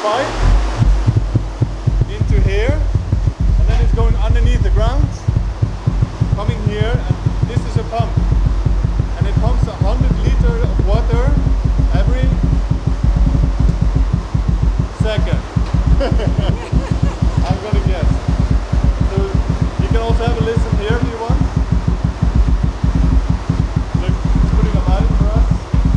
pipe into here, and then it's going underneath the ground, coming here, and this is a pump, and it pumps 100 liters of water every second. I'm gonna guess. So you can also have a listen